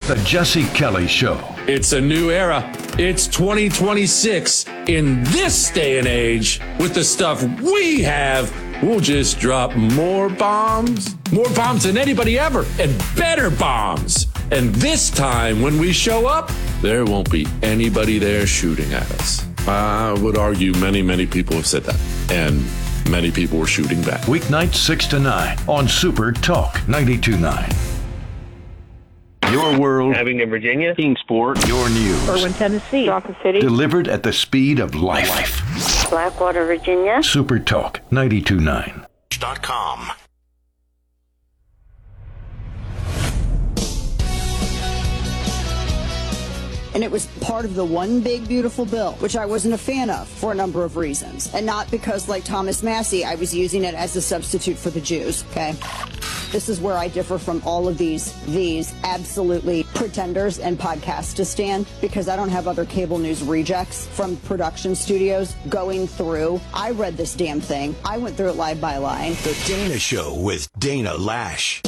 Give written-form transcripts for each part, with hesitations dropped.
The Jesse Kelly Show. It's a new era. It's 2026. In this day and age, with the stuff we have, we'll just drop more bombs than anybody ever, and better bombs. And this time, when we show up, there won't be anybody there shooting at us. I would argue many people have said that, and many people were shooting back. Weeknights 6 to 9 on Super Talk 92.9. Your world. Abingdon, Virginia. Kingsport. Your news. Irwin, Tennessee. Dawson City. Delivered at the speed of life. Blackwater, Virginia. Super Talk 92.9. .com. And it was part of the one big beautiful bill, which I wasn't a fan of for a number of reasons. And not because, like Thomas Massie, I was using it as a substitute for the Jews, okay? This is where I differ from all of these absolutely pretenders and podcasts to stand, because I don't have other cable news rejects from production studios going through. I read this damn thing. I went through it line by line. The Dana Show with Dana Lash.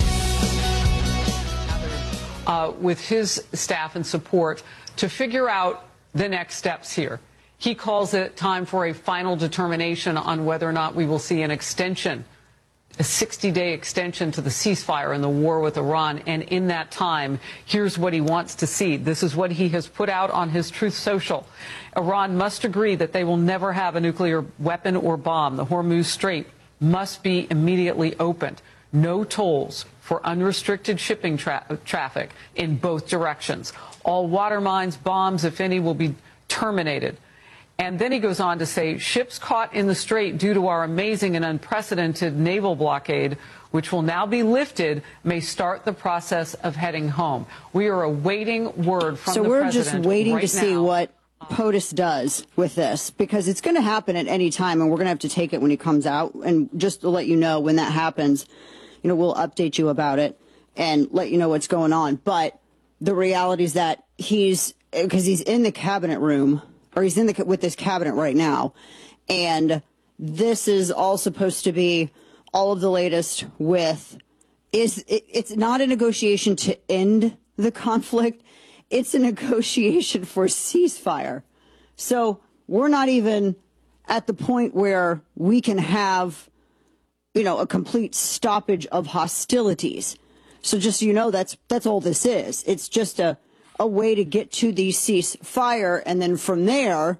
With his staff and support to figure out the next steps here. He calls it time for a final determination on whether or not we will see an extension, a 60-day extension to the ceasefire and the war with Iran. And in that time, here's what he wants to see. This is what he has put out on his Truth Social. Iran must agree that they will never have a nuclear weapon or bomb. The Hormuz Strait must be immediately opened. No tolls for unrestricted shipping traffic in both directions. All water mines, bombs, if any, will be terminated. And then he goes on to say, ships caught in the strait due to our amazing and unprecedented naval blockade, which will now be lifted, may start the process of heading home. We are awaiting word from the president. So we're just waiting to see what POTUS does with this, because it's going to happen at any time, and we're going to have to take it when he comes out. And just to let you know, when that happens, you know, we'll update you about it and let you know what's going on. But the reality is that because he's in the cabinet room, or he's with this cabinet right now, and this is all supposed to be all of the latest with, it's not a negotiation to end the conflict, it's a negotiation for ceasefire. So we're not even at the point where we can have, you know, a complete stoppage of hostilities. So just so you know, that's all this is. It's just a way to get to the ceasefire, and then from there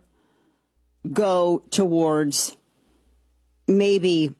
go towards maybe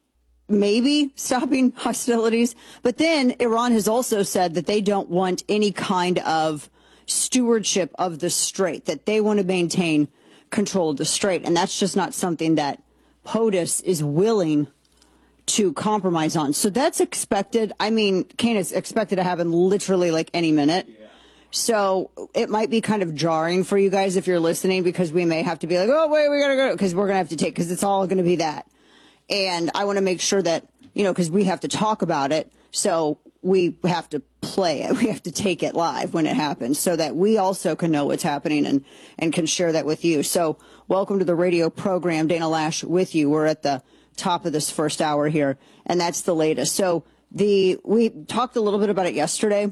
stopping hostilities. But then Iran has also said that they don't want any kind of stewardship of the strait, that they want to maintain control of the strait. And that's just not something that POTUS is willing to compromise on. So that's expected. I mean, Kane, is expected to happen literally like any minute. Yeah. So it might be kind of jarring for you guys if you're listening, because we may have to be like, oh, wait, we got to go, because we're going to have to take, because it's all going to be that. And I want to make sure that, you know, because we have to talk about it. So we have to play it. We have to take it live when it happens, so that we also can know what's happening and can share that with you. So welcome to the radio program, Dana Lash with you. We're at the top of this first hour here, and that's the latest. So we talked a little bit about it yesterday,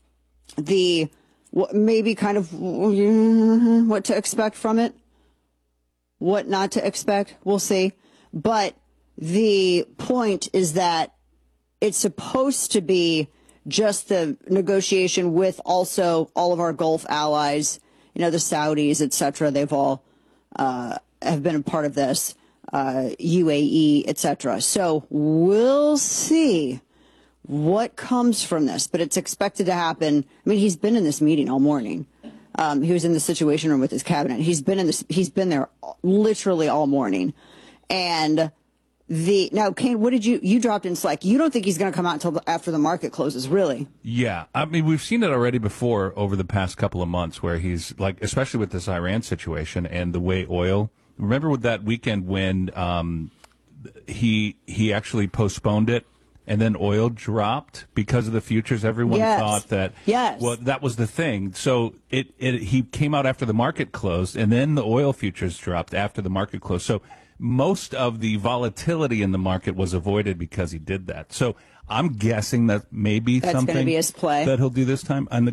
maybe kind of what to expect from it, what not to expect, we'll see. But the point is that it's supposed to be just the negotiation with also all of our Gulf allies, you know, the Saudis, etc. They've all have been a part of this. UAE, etc. So we'll see what comes from this, but it's expected to happen. I mean, he's been in this meeting all morning. He was in the Situation Room with his cabinet. He's been there literally all morning. And now, Kane, what did you dropped in Slack? You don't think he's going to come out until after the market closes, really? Yeah. I mean, we've seen it already before over the past couple of months, where he's like, especially with this Iran situation and the way oil. Remember with that weekend when he actually postponed it, and then oil dropped because of the futures? Everyone thought that. Yes. Well, that was the thing. So he came out after the market closed, and then the oil futures dropped after the market closed. So most of the volatility in the market was avoided because he did that. So I'm guessing that maybe that's something be his play that he'll do this time. And